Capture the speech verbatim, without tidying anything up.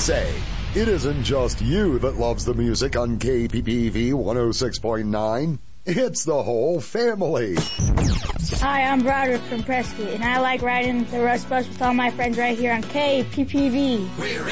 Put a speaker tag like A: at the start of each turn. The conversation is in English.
A: say, it isn't just you that loves the music on K P P V one oh six point nine. It's the whole family.
B: Hi, I'm Broderick from Prescott, and I like riding the Rust Bus with all my friends right here on K P P V.